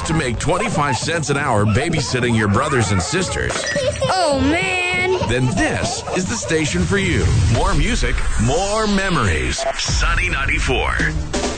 used to make 25 cents an hour babysitting your brothers and sisters, Oh, man. then this is the station for you. More music, more memories. Sunny 94.